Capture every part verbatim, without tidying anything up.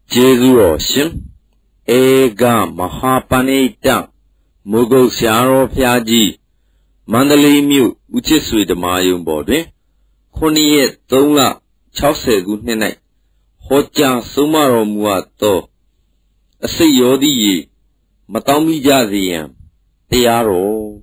Jesu Shin Ega Mahapanita Mugo Siaro Piaji Mandali Mu Uchisui the Mayum Bode Koniye Tonga Chause Good Night Hoja Sumaro Muato Ase Yodi Matami Jaziam Tiaro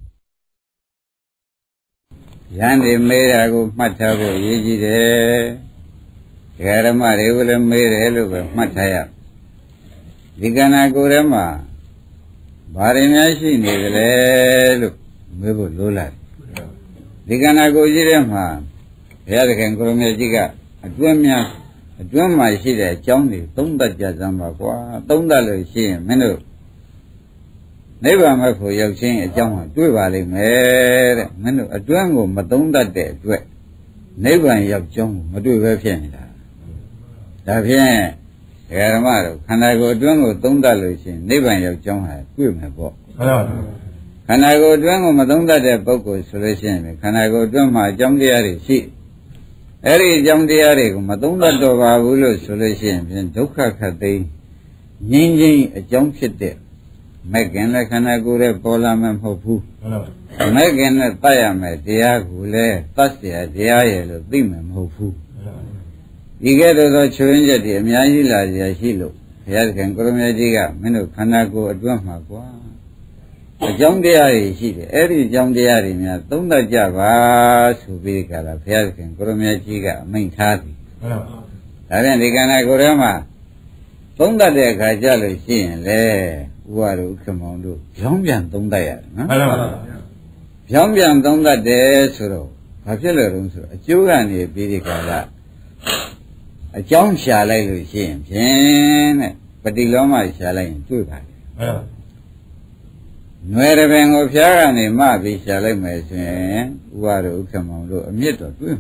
Yandi Merago Matago Yiji Garama Regular Mere Mataya Digana Gurama Barinashi Nidale Mibu Lula Digana Gojirama Yadakan Kurumajiga Adwamia Adwama Shida Johnny Tonda Jazamba Tonda Lucy Menu Never met for your sing a John do valley mere Menu Adwango Madonda de Dwe Never Yak John Madu Vefienda Davien Yaramaro, can I go Dwango Tonda Lucy, Never Yak John had good my book. Can I go Dwango Madonda de Boko solution? Can I go Dwama Jam Diari? See Eri Jam Diari, Madonda Dova Wulu solution, and Doka Kate Ninjing a jump shit there. Megan like an agure polam and hopu. Megan a tayame, diagule, tastia, diayel, dimum hopu. You get a change at the Miazila, Yashilo. Here can Gromajiga, Menu Kanago, a Dwamaqua. A young diary, she, every young diary, Tonda Java, Subicala, Here can Gromajiga, main party. Then the Kanagorama. Tonda de Kajalo, she and Le. Waru come on do. Jambian Tonda ya. Jambian Tonda de Suro. Capilla rooms. A Jugani Bidicala. A John Shalay Lucien. Jen. But the Loma Shalay too bad. Nuere vengo Fiarani Mabi Shalay Mason. Waru come on do. A mito to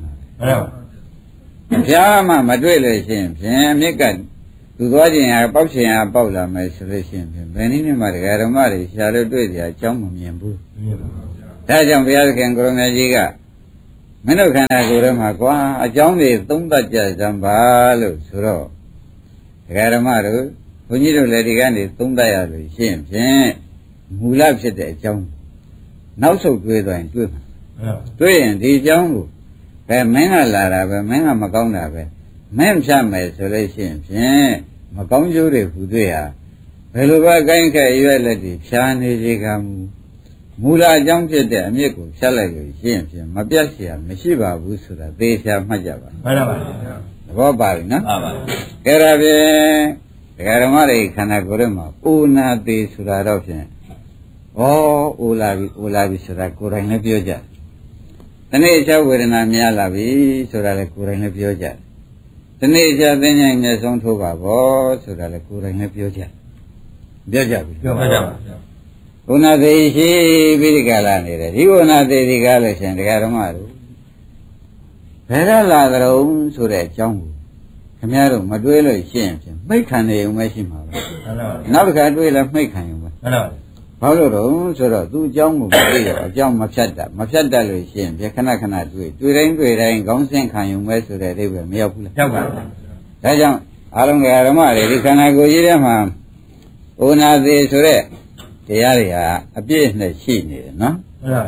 Fiama Maduela James. And Mikan. To go in a boxing about my solution, Benini Margaramari, Shadow do the Chum Yambu. Tajam Viakan Gromajiga. Menokana Gurama, a Johnny Tumba Jazambalo, Suro. Garamaru, who need to let it gandhi Tumba, Shim, who loves it at Jom. Now so good and good. Doing the Jambu. Mena Lara, Mena Macona. Mem Shame solution, Macomjuri Fudia. Veluva Ganka, you are lady, Shani Jigam Mula jumped at the Amico, Shalago, James, Mabiasia, Meshiba, Busura, Besia Majava. Robari, no? Garabe, Garamari, Kanagorema, Una de Suradopian. Oh, Ulavi, Ulavi Surakura in a Bioja. The nature with an Amialavi, Surakura in a Bioja. The nature then in the song to Babo, so that I couldn't have your jet. Bioja. Una de she Vidigalani, you will not the Galas and the Garamaru. Pera ladro, so that Jungle. Camaro, Maduelo is James, make an a machine. Now can do it, make him. Paolo, so that do Jungle, John Machada, Machada is James, you cannot do it. Do rain, do rain, gone sing can you mess so that they will make up. Tajam, Along Aramari, you cannot go Yama. Una de Sure, the area, a business she needed, no?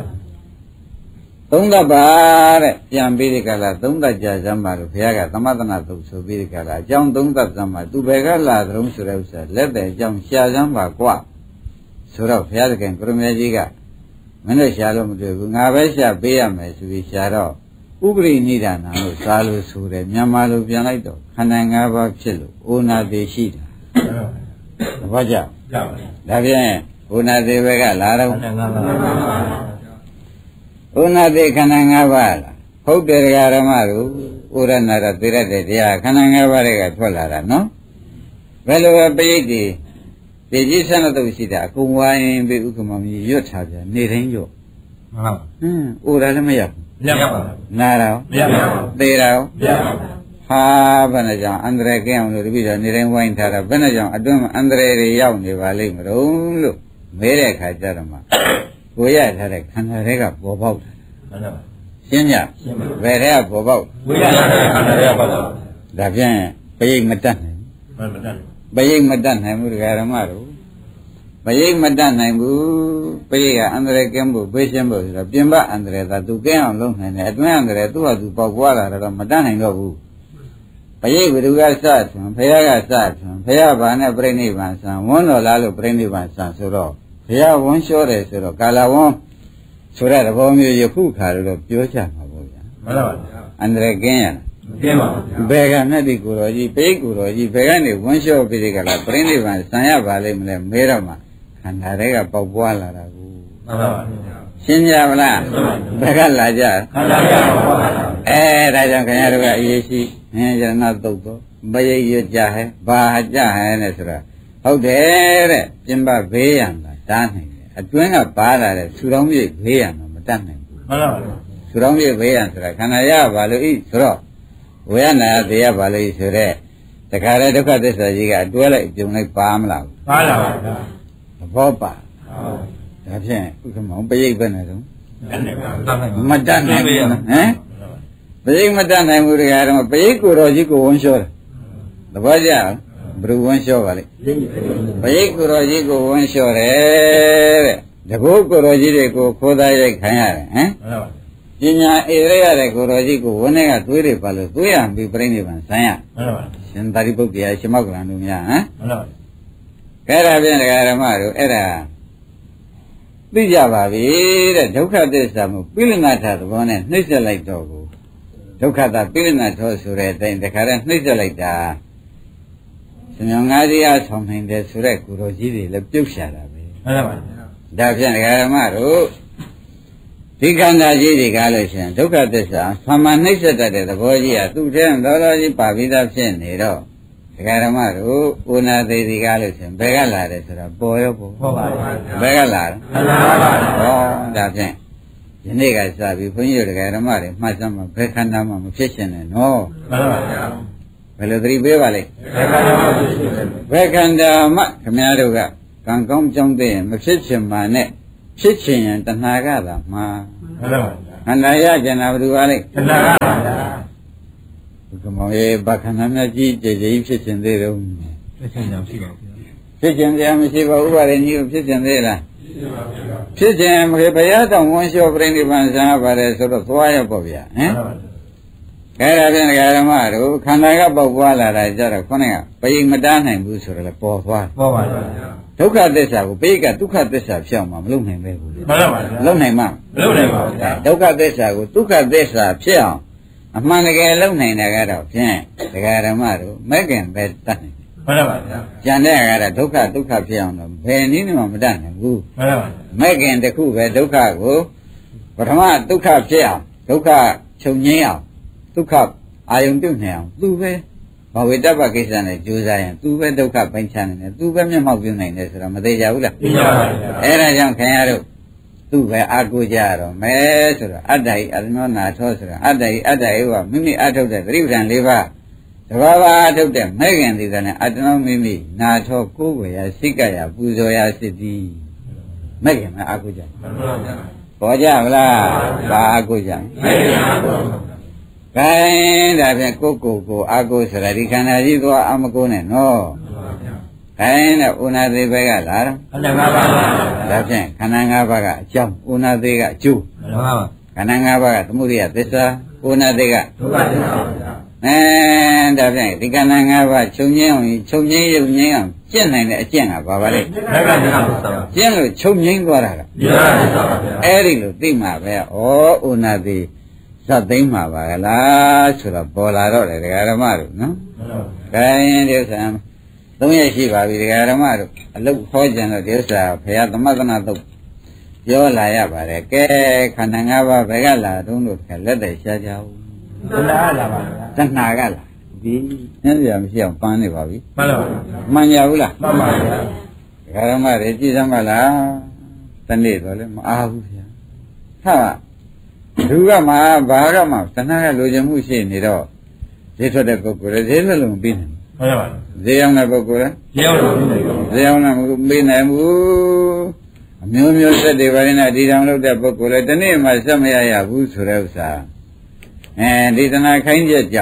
Tonga Bar, Jan Bidicala, Tonga Jazamba, Piaga, Tamatana, so Bidicala, John Tonga Zamba, Dubegala, Rumsurosa, let the John Shazamba qua. Sura Piagan, Grumajiga. Meno Shalom de Navesha Beames, we shadow. Ubri Nidana, Salu Sure, Yamalu Pianito, Hanangava Chilu, Una de Shida. Vaja. Davien, Una de Vega, Lara. Una de Kanangava. Hope de Yaramaru, Uranara de Dia, Kanangava Tolara, no? Well, Baby. The Jason of the Visita, Kuwain, Bekumam, Yotaja, Nirenjo. Uralamaya. Nara, Dera, Ha, Andre Gam, Rivida, Niren Wine Tara, Benajan, Adum, Andre Yaun, Valim, Rolo, Mereka Jarama. Goya had a Canarega Bobot. Sinya, Vera Bobot. Davien, paying Matan. ပရိတ်မတတ်နိုင်ဘူးတရားဓမ္မတို့ပရိတ်မတတ်နိုင်ဘူးပရိတ်ကအန္တရာယ်ကင်းဖို့ဘေးရှင်းဖို့ဆိုတော့ပြင်ပအန္တရာယ်သာသူကင်းအောင်လုပ်နိုင်တယ်အတွင်းအန္တရာယ်သူ့ဟာသူပေါက်ပွားလာတော့မတတ်နိုင်တော့ဘူးပရိတ်ဘယ်သူကစတယ်ဘုရားကစတယ်ဘုရားဘာနဲ့ပြိဋိဘံဆံဝန်းတော်လားလို့ပြိဋိဘံဆံဆိုတော့ဘုရားဝန်းလျှောတယ်ဆိုတော့ကာလဝန်းဆိုတဲ့သဘောမျိုးယခုခါလို့ပြောချမှာပေါ့ဗျာမှန်ပါပါအန္တရာယ်ကင်းရလားကင်းပါဗျာဘယ်ကနဲ့ဒီကိုတော်ကြီးပိတ်ကိုတော်ကြီးဘယ်ကနေဝန်းလျှောပြီးဒီကလာပြိဋိဘံဆံရပါလိမ့်မလဲမဲတော့မှခန္ဓာတွေကပေါက်ပွားလာတာကိုမှန်ပါပါရှင်းကြပါလားဘယ်ကလာကြခန္ဓာတွေကပေါက်ပွားလာအဲဒါကြောင့်ခင်ဗျားတို့ကအရေးရှိဟင်းရဏသုတ်တော့မရိပ်ရကြဟဲဘာကြဟဲနဲ့ဆိုတာဟုတ်တယ်တဲ့ပြင်ပဘေးရန်တာတားနိုင်တယ်အတွင်းကပါလာတဲ့ဆူတောင်းမြေဘေးရန်တော့မတတ်နိုင်ဘူးမှန်ပါပါဆူတောင်းမြေဘေးရန်ဆိုတာခန္ဓာရပါလို့ဤဆိုတော့ဝေယနာတရားပါလို့ဤဆိုတဲ့တခါတည်းဒုက္ခသစ္စာကြီးကအတွဲလိုက်ပြုံလိုက်ပါမလားပါလာပါဗျာသဘောပါဟုတ်ဒါဖြင့်ဥက္ကမောင်ပရိတ်ပဲနဲ့တော့မတတ်နိုင်ဘူးဟမ်ပရိတ်မတတ်နိုင်ဘူးတရားတော့ပရိတ်ကိုတော်ကြီးကိုဝန်းလျှောတယ်သဘောကျလားဘယ်လိုဝန်းလျှောပါလဲပရိတ်ကိုတော်ကြီးကိုဝန်းလျှောတယ်တဲ့တကုတ်ကိုတော်ကြီးတွေကိုခိုးသားရိုက်ခံရတယ်ဟမ်ပညာဧရိရတဲ့ကိုတော်ကြီးကိုဝန်းထဲကသွေးတွေပါလို့သွေးရပြီးပြိဋိဘံဆံရရှင်သာရိပုတ္တရာရှင်မောက္ကလန်တို့များဟမ်အဲ့ဒါဖြင့်တရားဓမ္မတို့အဲ့ဒါသိကြပါပြီတဲ့ဒုက္ခသစ္စာမှုပိလနာထသဘောနဲ့နှိမ့်ဆက်လိုက်တော့ကိုဒုက္ခတာပိလနာထောဆိုတဲ့အတိုင်းတခါတည်းနှိမ့်ဆက်လိုက်တာရှင်မြောင်ငါးကြီးအားဆောင်နိုင်တယ်ဆိုတဲ့ကိုတော်ကြီးတွေလည်းပြုတ်ရှာတာပဲမှန်ပါပါဒါဖြင့်တရားဓမ္မတို့ဒီခန္ဓာကြီးတွေကားလို့ရှင်ဒုက္ခသစ္စာဆံမနှိမ့်ဆက်တတ်တဲ့သဘောကြီးကသူ့ထဲတော်တော်ကြီးပါပြီးသားဖြစ်နေတော့တရားဓမ္မတို့ဥနာသေးဒီကားလို့ရှင်ဘယ်ကလာတယ်ဆိုတာပေါ်ရောပေါ်ဟုတ်ပါပါဘယ်ကလာလဲမှန်ပါပါဟောဒါဖြင့်ယနေ့ကစပြီးဘုန်းကြီးတို့တရားဓမ္မတွေမှတ်စမ်းမှာဘယ်ခန္ဓာမှမဖြစ်ရှင်နဲ့နော်မှန်ပါပါဘယ်လိုသတိပေးပါလဲဘယ်ခန္ဓာမှခင်ဗျားတို့ကကံကောင်းကြောင်းတဲ့မဖြစ်ချင်မှနဲ့ဖြစ်ချင်ရင်တဏှာကသာမှာမှန်ပါပါခန္ဓာရကျင်တာဘယ်သူပါလဲတဏှာကပါဗျာဘုကမောရေဘာခန္ဓာများကြီးကြည်ကြည်ဖြစ်ချင်သေးတယ်ဖြစ်ချင်ကြမရှိပါဘူးဖြစ်ချင်ကြမရှိပါဘူးဥပါရဏီကိုဖြစ်ချင်သေးလားဖြစ်ချင်မခေဘုရားတောင်ဝန်းလျှောပြိဋိဘံဆံပါတယ်ဆိုတော့သွားရပေါ့ဗျာဟမ်အဲ့ဒါဖြင့်ဓမ္မတို့ခန္ဓာကပေါက်ပွားလာတာကြတော့ခေါင်းကပိမတားနိုင်ဘူးဆိုတော့လေပေါ်သွားပေါ်ပါဗျာဒုက္ခသစ္စာကိုပိကဒုက္ခသစ္စာဖြစ်အောင်မလုပ်နိုင်ပဲဘူးမှန်ပါပါလုပ်နိုင်မှာမလုပ်နိုင်ပါဘူးဒုက္ခသစ္စာကိုဒုက္ခသစ္စာဖြစ်အောင်အမှန်တကယ်လုပ်နိုင်တာကတော့ဖြင့်ဓမ္မတို့မဲ့ခင်ပဲတတ်နိုင်မှန်ပါပါဗျာကျန်တဲ့ကတော့ဒုက္ခဒုက္ခဖြစ်အောင်တော့ဘယ်နည်းမှမတတ်နိုင်ဘူးမှန်ပါပါမဲ့ခင်တစ်ခုပဲဒုက္ခကိုပထမဒုက္ခဖြစ်အောင်ဒုက္ခချုပ်ငြိမ်းအောင်ဒုက္ခအာယုံပြုတ်နေအောင်သူပဲဘဝိတ္တပကိစ္စနဲ့ကြိုးစားရင်သူပဲဒုက္ခပိုင်းခြားနေတယ်သူပဲမျက်မှောက်ပြုနိုင်တယ်ဆိုတော့မသေးကြဘူးလားသိပါပါဗျာအဲ့ဒါကြောင့်ခင်ဗျားတို့သူပဲအာကိုကြရတော့မဲဆိုတော့အတ္တဟိအရဏောနာထောဆိုတော့အတ္တဟိအတ္တဟိကမိမိအထုတ်တဲ့သတိပဋ္ဌာန်၄ပါးတဘာဝအထုတ်တဲ့မဲခင်ဒီတဲ့နဲ့အတ္တနောမိမိနာထောကိုယ်ဝေယစိတ်ကရပူဇော်ရစိတ္တိမဲခင်မအာကိုကြမှန်ပါဗျာပေါ်ကြမလားဘာအာကိုကြမဲခင်အာကိုကဲဒါဖြင့်ကိုကိုကိုအာကိုဆိုတာဒီခန္ဓာကြီးသွားအမကိုနဲ့နော်ခိုင်းတဲ့ဥနာသေးဘက်ကလာတော့ခန္ဓာ၅ပါးဒါဖြင့်ခန္ဓာ၅ပါးကအကြောင်းဥနာသေးကအကျိုးမှန်ပါပါခန္ဓာ၅ပါးကသမုဒိယသစ္စာဥနာသေးကဒုက္ခသစ္စာပါဗျာအဲဒါဖြင့်ဒီခန္ဓာ၅ပါးချုပ်ငြိမ်းအောင်ချုပ်ငြိမ်းရုပ်ငြိမ်းအောင်ကျင့်နိုင်တဲ့အကျင့်ကဘာပါလဲဒုက္ခသစ္စာပါကျင့်လို့ချုပ်ငြိမ်းသွားတာကဒုက္ခသစ္စာပါဗျာအဲ့ဒီလိုသိမှာပဲဩဥနာသေးသတ်သိမ်းမှာပါလားဆိုတော့ပေါ်လာတော့လေဒကာဓမ္မတို့နော်ခိုင်းဒီဥစ္စာသုံးရရှိပါပြီဒကာဓမ္မတို့အလုတ်ဟောကြံတော့ဒီဥစ္စာဘုရားသမသနာတုတ်ပြောလာရပါတယ်ကဲခန္ဓာ၅ပါးဘယ်ကလာတုံးလို့လက်သက်ရှားကြဘူးတဏှာကလာပါဗျာတဏှာကလာဒီနည်းပြမရှိအောင်ပန်းနေပါပြီမှန်ပါဗျာမှန်ကြဘူးလားမှန်ပါဗျာဒကာဓမ္မတွေကြည့်စမ်းပါလားတနေ့တော့လည်းမအားဘူးဗျာဟာလူကမှဘာကမှတဏှာကလိုချင်မှုရှိနေတော့ဈေးထွက်တဲ့ပုဂ္ဂိုလ်လည်းဈေးမလုံးပြီးနေမှန်ပါဗျာဈေးရောက်တဲ့ပုဂ္ဂိုလ်လည်းဈေးရောက်တော့ဈေးရောက်တော့မပြီးနိုင်ဘူးအမျိုးမျိုးစက်တွေပါနေတာဒီတောင်လုပ်တဲ့ပုဂ္ဂိုလ်လည်းတနေ့မှစက်မရရဘူးဆိုတဲ့ဥစ္စာအဲဒီတဏှာခိုင်းချက်ကြောင့်ဒ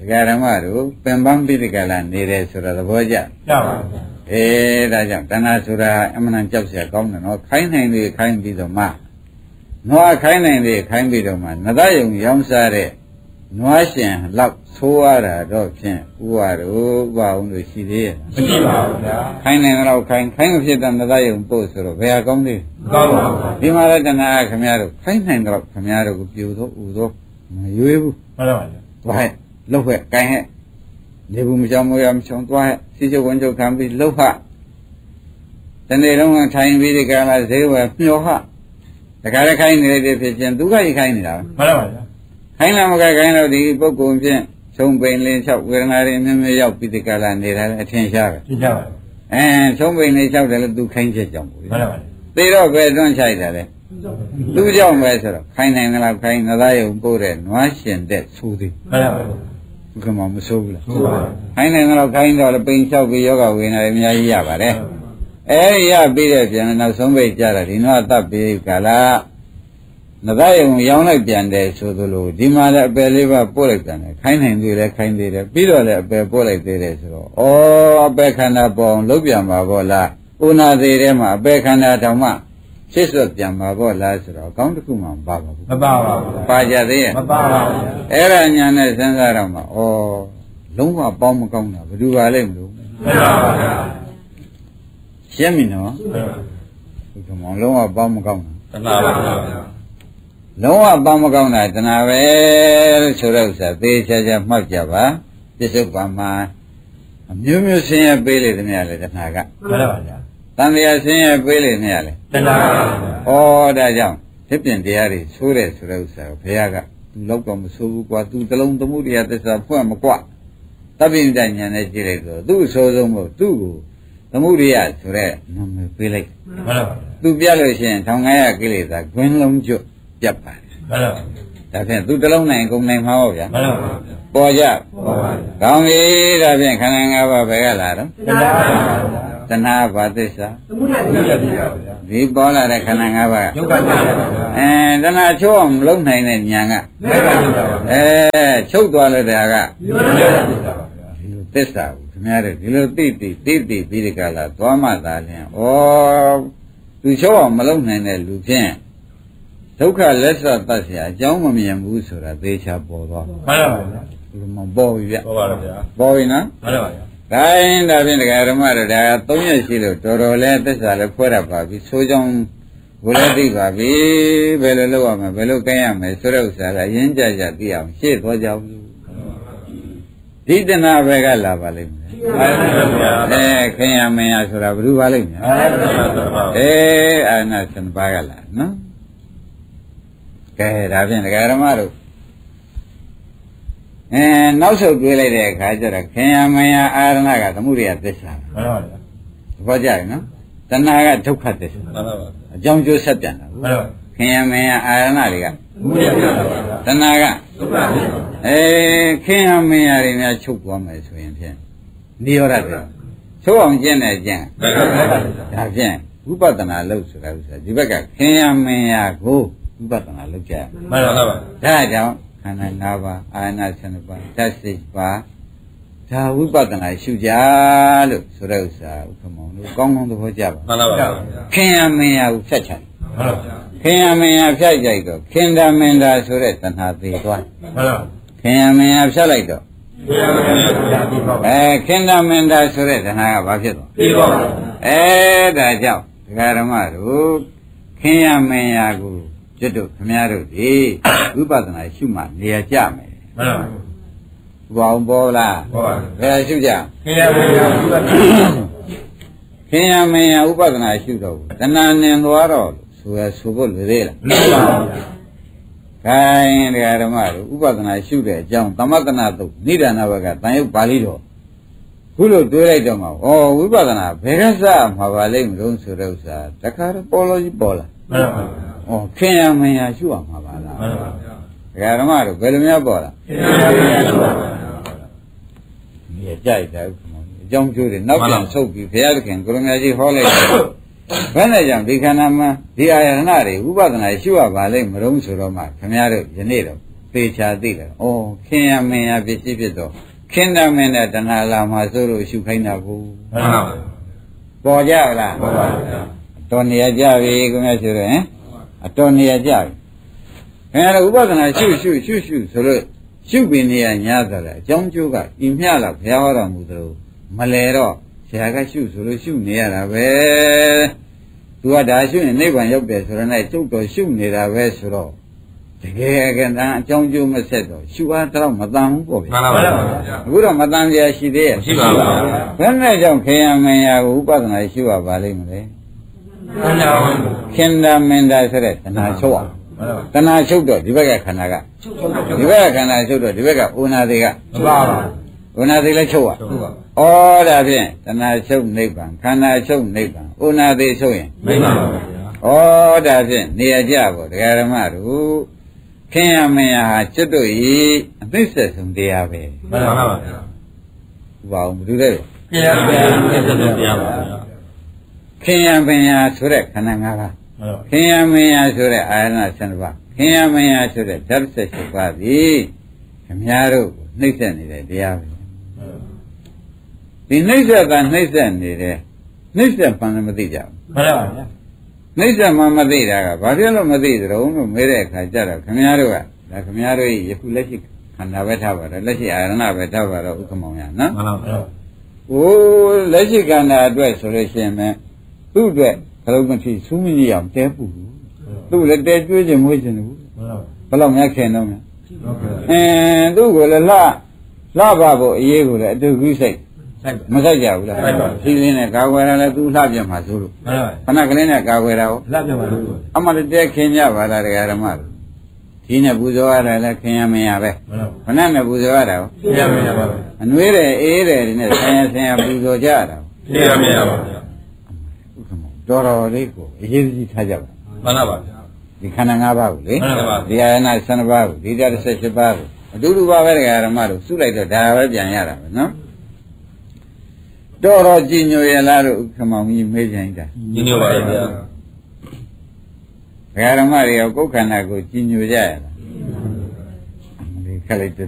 ဒကာဓမ္မတို့ပင်ပန်းပိဋကလာနေတယ်ဆိုတော့သဘောကျကျပါဘူးအေးဒါကြောင့်တဏှာဆိုတာအမှန်တန်ကြောက်เสียကောင်းတယ်နော်ခိုင်းနိုင်လေခိုင်းပြီးတော့မှနွားခိုင်းနိုင်လေခိုင်းပြီးတော့မှနသယုံရောင်းစားတဲ့နွားရှင်လောက်သိုးရတာတော့ဖြင့်ဥပါတို့ဥပါအောင်လို့ရှိသေးရဲ့မရှိပါဘူးဗျာခိုင်းနိုင်တော့ခိုင်းခိုင်းမဖြစ်တဲ့နသယုံပို့ဆိုတော့ဘယ်ဟာကောင်းသေးကောင်းပါဘူးဒီမှာလည်းတဏှာခမရတို့ခိုင်းနိုင်တော့ခမရတို့ကိုပြူတော့ဥတော့မရွေးဘူးမှန်ပါပါသွားဟဲ့လှုပ်ဟဲ့ကိုင်းဟဲ့လေဘူးမချောင်းမရမချောင်းသွားဟဲ့စီချုပ်ဝန်ချုပ်ခံပြီးလှုပ်ဟတနေ့လုံးကထိုင်ပြီးဒီကလာဈေးဝယ်မျောဟတခါလည်းခိုင်းနေလိုက်တဲ့ဖြစ်ချင်းဒုက္ခကြီးခိုင်းနေတာမှန်ပါပါခိုင်းလာမကခိုင်းတော့ဒီပုဂ္ဂိုလ်ဖြင့်ချုံပိန်လင်းလျှောက်ဝေဒနာတွေအမျိုးမျိုးရောက်ပြီးဒီကလာနေတာလည်းအထင်ရှားပဲသိကြပါဘူးအဲချုံပိန်လေးလျှောက်တယ်လို့သူခိုင်းချက်ကြောင့်ပေါ့မှန်ပါပါသိတော့ပဲတွန်းချိုက်တာလေသူကြောင့်ပဲဆိုတော့ခိုင်းနိုင်တယ်လားခိုင်းနသားယုံပို့တဲ့နွားရှင်တဲ့သိုးသေးမှန်ပါပါဘုကမမဆိုးဘူးလားဆိုးပါဘူးခိုင်းနိုင်တယ်လားခိုင်းတော့လည်းပိန်လျှောက်ပြီးယောဂဝေဒနာတွေအများကြီးရပါတယ်အဲဒီရပြီးတဲ့ပြန်နောက်ဆုံးပိတ်ကြတာဒီနွားတပ်ပြီးကလာနဂယုံရောင်းလိုက်ပြန်တယ်ဆိုသလိုဒီမှာလည်းအပယ်လေးပါပို့လိုက်ပြန်တယ်ခိုင်းနိုင်သေးတယ်ခိုင်းသေးတယ်ပြီးတော့လည်းအပယ်ပို့လိုက်သေးတယ်ဆိုတော့ဩအပယ်ခန္ဓာပေါ်လုတ်ပြန်ပါဘောလားဥနာသေးထဲမှာအပယ်ခန္ဓာတောင်မှရှစ်ဆွတ်ပြန်ပါဘောလားဆိုတော့အကောင်းတစ်ခုမှမပါပါဘူးမပါပါဘူးပါကြသေးရဲ့မပါပါဘူးအဲ့ဒါညာနဲ့စဉ်းစားတော့မှဩလုံးဝပေါင်းမကောင်းတာဘယ်သူပါလိမ့်မလို့မပါပါဘူးရှင်းပြီနော်ဘုကမောင်လုံးဝပေါင်းမကောင်းတာတဏှာပါဗျာလုံးဝပေါင်းမကောင်းတာတဏှာပဲလို့ဆိုတဲ့ဥစ္စာသေချာချာမှတ်ကြပါပြစ္ဆုတ်ပါမှာအမျိုးမျိုးဆင်းရဲပေးလေတည်းများလေတဏှာကမှန်ပါဗျာတန်တရားဆင်းရဲပေးလေနေရလေတဏှာပါဗျာဩဒါကြောင့်ဖြစ်ပြင်တရားတွေဆိုးတယ်ဆိုတဲ့ဥစ္စာကိုဘုရားကသူလောက်တော့မဆိုးဘူးကွာသူတလုံးသမှုတရားသစ္စာဖွင့်မကွာတပိဋကဉာဏ်နဲ့ကြည့်လိုက်တော့သူ့အဆိုးဆုံးမို့သူ့ကိုသမှုတရားဆိုတဲ့နာမည်ပေးလိုက်မှန်ပါဗျာသူပြလို့ရှိရင်ထောင်ငါးရကိလေသာဂွင်းလုံးကျွတ်ပြတ်ပါတယ်မှန်ပါဒါဖြင့်သူတလုံးနိုင်ကုန်နိုင်မှာပေါ့ဗျာမှန်ပါပေါ်ကြပေါ်ပါကောင်းပြီဒါဖြင့်ခန္ဓာ၅ပါးဘယ်ကလာတော့တဏှာတဏှာဘာသစ္စာသမုဒယသစ္စာဗျာဒီပေါ်လာတဲ့ခန္ဓာ၅ပါးယုတ်ကသစ္စာအဲတဏှာချုပ်အောင်မလုပ်နိုင်တဲ့ဉာဏ်ကမေဃသစ္စာပါအဲချုပ်သွားလို့တရားကနိရောဓသစ္စာပါဗျာဒီလိုသစ္စာကိုခင်ဗျားတို့ဒီလိုသိသိသိသိပြီးဒီကလာသွားမှသာလျှင်ဩသူချုပ်အောင်မလုပ်နိုင်တဲ့လူဖြင့်ဒုက္ခလက်ဆက်တတ်เสียအကြောင်းမမြင်ဘူးဆိုတာသေချာပေါ်သွားမှန်ပါဗျာဒီမှာပေါ်ပြီဗျပေါ်ပါဗျာပေါ်ပြီနော်မှန်ပါဗျာဒါရင်ဒါဖြင့်တရားဓမ္မတို့ဒါသုံးရက်ရှိလို့တော်တော်လေးသစ္စာလည်းဖွဲ့ရပါပြီဆိုးကြောင်းဘုရားသိပါပြီဘယ်လိုလုပ်ရမလဲဘယ်လိုကိန်းရမလဲဆိုတဲ့ဥစ္စာကအရင်ကြကြသိအောင်ရှေ့သွားကြအောင်ဒီတဏှာဘက်ကလာပါလိမ့်မယ်အဲခင်ရမင်းရဆိုတာဘယ်လိုပါလိမ့်မယ်အဲအာနာစံပါကလာနော်ကဲဒါဖြင့်ဒကာဓမ္မတို့အဲနောက်ဆုတ်တွေးလိုက်တဲ့အခါကျတော့ခင်ယမယအာရဏကသမှုရိယသစ္စာမှန်ပါဗျာသဘောကျပြီနော်တဏှာကဒုက္ခသစ္စာမှန်ပါဗျာအကြောင်းကျိုးဆက်ပြန်တာမှန်ပါဗျာခင်ယမယအာရဏတွေကသမှုရိယသစ္စာပါဗျာတဏှာကဒုက္ခသစ္စာအဲခင်ယမယတွေများချုပ်သွားမယ်ဆိုရင်ဖြင့်နိရောဓသစ္စာချုပ်အောင်ကျင့်တဲ့ကျင့်ဒါဖြင့်ဝိပဿနာလို့ဆိုတာဥစ္စာဒီဘက်ကခင်ယမယကိုဝိပဿနာလုပ်ကြမှန်ပါပါဒါကြောင့်ခန္ဓာ၅ပါးအာနာဆန္ဒပါဓာတ်စိတ်ပါဒါဝိပဿနာရှုကြလို့ဆိုတဲ့ဥစ္စာဥက္ကမောင်တို့ကောင်းကောင်းသဘောကျပါမှန်ပါပါခင်ယမင်ယကိုဖြတ်ချတယ်မှန်ပါပါခင်ယမင်ယဖြတ်ကြိုက်တော့ခင်တာမင်တာဆိုတဲ့တဏှာသေးသွားမှန်ပါပါခင်ယမင်ယဖြတ်လိုက်တော့အဲခင်တာမင်တာဆိုတဲ့တဏှာကဘာဖြစ်သွားပြီးပါဘူးအဲဒါကြောင့်ဒကာဓမ္မတို့ခင်ယမင်ယကိုကျွတ်တို့ခမည်းတော်ဒီဝိပဿနာရှုမှနေရာကြမယ်မှန်ပါဘူးဘောင်ပေါ်လားပေါ်ပါဘယ်ရှုကြခင်ယမင်ယဝိပဿနာခင်ယမင်ယဥပဒနာရှုတော့တဏှာနင်သွားတော့ဆိုရဆိုဖို့လွယ်သေးလားမလွယ်ပါဘူးခိုင်းတရားဓမ္မတို့ဥပဒနာရှုတဲ့အကြောင်းသမတနာတုတ်နိဒာနဘကတန်ရုပ်ပါဠိတော်ခုလိုတွေးလိုက်တော့မှဩဝိပဿနာဘယ်ကစမှာပါလိမ့်မလို့ဆိုတဲ့ဥစ္စာတခါတော့ပေါ်လို့ကြီးပေါ်လာမှန်ပါဘူးဩခင်ယမင်ယရှုအောင်မှာပါလားမှန်ပါဗျာတရားဓမ္မတို့ဘယ်လိုများပေါ်လာခင်ယမင်ယရှုအောင်ပါဗျာဒီကြိုက်တယ်အကြောင်းကျိုးတွေနောက်ပြန်ဆုတ်ပြီးဘုရားသခင်ကိုရမကြီးဟောလိုက်တယ်ဘယ်နဲ့ကြောင့်ဒီခန္ဓာမှာဒီအာယတနာတွေဥပဒနာရှုရပါလိမ့်မလို့ဆိုတော့မှခင်ဗျားတို့ယနေ့တော့သေချာသိတယ်ဩခင်ရမင်းရဖြစ်ဖြစ်ဖြစ်တော့ခင်တမင်းနဲ့တဏှာလာမှာဆိုလို့ရှုခိုင်းတာကိုမှန်ပါပါပေါ်ကြလားပေါ်ပါဗျာတော်နေရကြပြီကိုမြတ်ဆိုတော့ဟင်အတော်နေရကြပြီခင်ဗျားတို့ဥပဒနာရှုရှုရှုရှုဆိုလို့ရှုပင်နေရညားတယ်အကြောင်းကျိုးကဤမျှလောက်ဘုရားဟောတော်မူသလိုမလဲတော့ဆရာကရှုဆိုလို့ရှုနေရတာပဲသူကဒါရှုရင်နိဗ္ဗာန်ရောက်တယ်ဆိုတော့နဲ့ကျုပ်တော်ရှုနေတာပဲဆိုတော့တကယ်ကတည်းကအကြောင်းကျိုးမဆက်တော့ရှုအားတော့မတန်ဘူးပေါ့ဗျာမှန်ပါပါအခုတော့မတန်ကြရှိသေးရဲ့ရှိပါပါဘယ်နဲ့ကြောင့်ခေယမင်ယာကိုဥပဒနာရှုရပါလိမ့်မလဲခင်တာမင်တာဆိုတဲ့တဏှာချုပ်အောင်တဏှာချုပ်တော့ဒီဘက်ကခန္ဓာကဒီဘက်ကခန္ဓာချုပ်တော့ဒီဘက်ကဥနာသေးကမှန်ပါပါဥနာသေးလည်းချုပ်อ่ะဩဒါဖြင့်တဏှာချုပ်နိဗ္ဗာန်ခန္ဓာချုပ်နိဗ္ဗာန်ဥနာသေးချုပ်ရင်မှန်ပါပါဩဒါဖြင့်နေရကြပေါ့ဒကာဓမ္မတို့ခင်ရမင်းဟာจิตတို့ဤအသိဆက်ဆုံးတရားပဲမှန်ပါပါဗျာဘာအောင်ဘူးလေခင်ရမင်းအသိဆက်ဆုံးတရားပါဗျာခင်ရမင်းဟာဆိုတဲ့ခန္ဓာ၅ပါးခင်ရမင်းဟာဆိုတဲ့အာယနာဆယ်ပါးခင်ရမင်းဟာဆိုတဲ့ဓာတ်ဆက်၈ပါးသည်ခင်ဗျားတို့နှိမ့်ဆက်နေတဲ့တရားပဲဒီနှိမ့်ဆက်ကနှိမ့်ဆက်နေတယ်နှိမ့်ဆက်ပန်လည်းမသိကြဘူးမှန်ပါဗျာနှိမ့်ဆက်မှမသိတာကဘာဖြစ်လို့မသိကြတော့လို့မေးတဲ့အခါကျတော့ခင်ဗျားတို့ကဒါခင်ဗျားတို့ယခုလက်ရှိခန္ဓာပဲထားပါတော့လက်ရှိအာရဏပဲထားပါတော့ဥက္ကမောင်ရနော်မှန်ပါဗျာဟိုလက်ရှိခန္ဓာအတွက်ဆိုလို့ရှိရင်လည်းသူ့အတွက်ခလုံးမဖြစ်စူးမကြီးအောင်တဲပူသူ့လည်းတဲကျွေးခြင်းမွေးခြင်းဘူးဘယ်လောက်များခင်တော့များအင်းသူ့ကိုလည်းလှလှပါဖို့အရေးကိုလည်းအတူကူးစိတ်မဆိုင်ကြဘူးလားဖြီးလင်းနဲ့ကာကွယ်တာလည်းသူလှပြမှာဆိုလို့ခဏကလေးနဲ့ကာကွယ်တာကိုလှပြမှာလို့အမှန်တည်းခင်ကြပါလားတရားဓမ္မတို့ဒီနဲ့ပူဇော်ရတယ်လည်းခင်ရမရပဲခဏနဲ့ပူဇော်ရတာကိုခင်ရမရပါဘူးအနွေးတယ်အေးတယ်ဒီနဲ့ဆင်ရဆင်ရပူဇော်ကြတာခင်ရမရပါဘူးတော်တော်လေးကိုအရေးကြီးထားကြပါမှန်ပါပါဒီခန္ဓာ၅ပါးကိုလေဒီအာယနာ၁၂ပါးကိုဒီဓာတ်၁၈ပါးကိုအတူတူပါပဲတရားဓမ္မတို့စုလိုက်တော့ဒါပဲပြန်ရတာပဲနော်တော်တော်ကြည်ညိုရလားတို့ခမောင်ကြီးမေးကြင်တာကြည်ညိုပါရဲ့ဗျာဘုရားဓမ္မတွေရောကိုယ်ခန္ဓာကိုကြည်ညိုကြရလားဒီခက်လိုက်